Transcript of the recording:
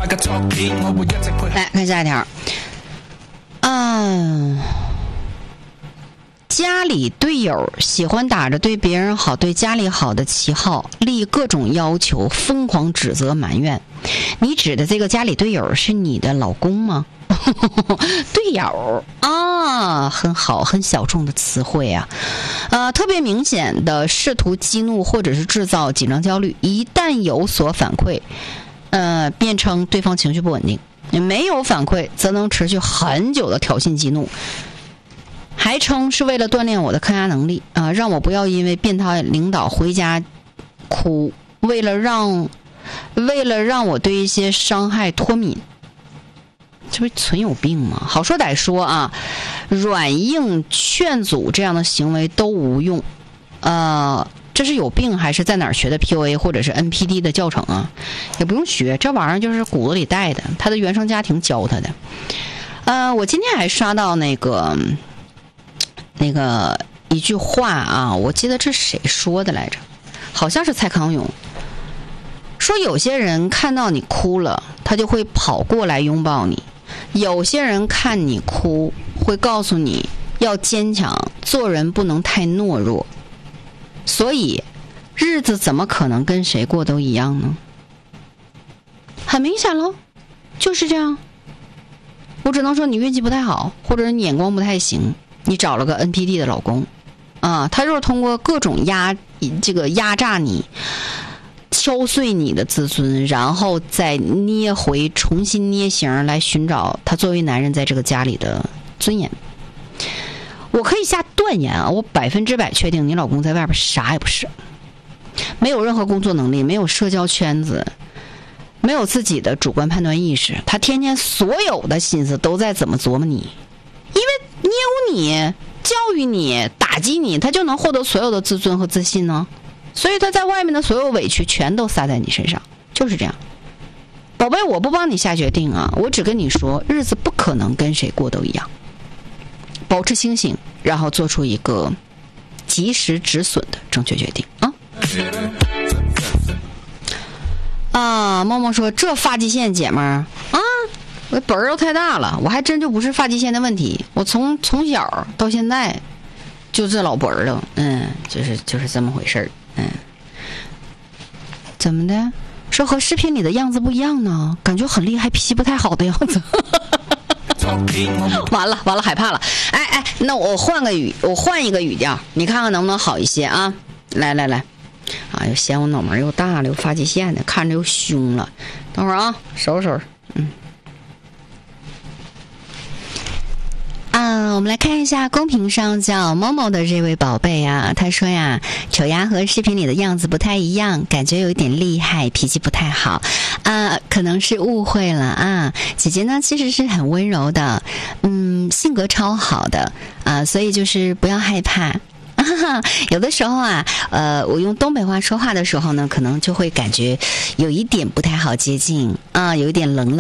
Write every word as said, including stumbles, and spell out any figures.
来看下一条。嗯，家里队友喜欢打着对别人好、对家里好的旗号，立各种要求，疯狂指责埋怨。你指的这个家里队友是你的老公吗？队友啊，很好，很小众的词汇啊，呃，特别明显的试图激怒或者是制造紧张焦虑，一旦有所反馈，呃，辩称对方情绪不稳定；没有反馈，则能持续很久的挑衅激怒，还称是为了锻炼我的抗压能力啊、呃，让我不要因为变态领导回家哭，为了让，为了让我对一些伤害脱敏。这不存有病吗？好说歹说啊，软硬劝阻这样的行为都无用。呃，这是有病还是在哪儿学的 P U A 或者是 N P D 的教程啊？也不用学，这玩意儿就是骨子里带的，他的原生家庭教他的。呃，我今天还刷到那个那个一句话啊，我记得这是谁说的来着？好像是蔡康永。说有些人看到你哭了，他就会跑过来拥抱你。有些人看你哭，会告诉你要坚强，做人不能太懦弱。所以，日子怎么可能跟谁过都一样呢？很明显咯，就是这样。我只能说你运气不太好，或者是你眼光不太行，你找了个 N P D 的老公，啊，他就是通过各种压这个压榨你。敲碎你的自尊，然后再捏回、重新捏形来寻找他作为男人在这个家里的尊严。我可以下断言啊，我百分之百确定你老公在外边啥也不是，没有任何工作能力，没有社交圈子，没有自己的主观判断意识，他天天所有的心思都在怎么琢磨你，因为捏污你、教育你、打击你，他就能获得所有的自尊和自信呢。所以他在外面的所有委屈全都撒在你身上，就是这样。宝贝，我不帮你下决定啊，我只跟你说，日子不可能跟谁过都一样。保持清醒，然后做出一个及时止损的正确决定啊。啊，默默说这发际线姐们儿啊，我本儿都太大了，我还真就不是发际线的问题，我从从小到现在就这老本儿了，嗯，就是就是这么回事儿。嗯，怎么的？说和视频里的样子不一样呢？感觉很厉害，脾气不太好的样子。完了完了，害怕了。哎哎，那我换个语，我换一个语调，你看看能不能好一些啊？来来来，啊，又嫌我脑门又大了，又发际线的，看着又凶了。等会儿啊，收拾收拾。嗯。啊，我们来看一下公屏上叫某某的这位宝贝啊，他说呀，丑丫和视频里的样子不太一样，感觉有一点厉害，脾气不太好啊，可能是误会了啊。姐姐呢其实是很温柔的，嗯，性格超好的啊，所以就是不要害怕。有的时候啊，呃，我用东北话说话的时候呢，可能就会感觉有一点不太好接近啊，有一点冷冷。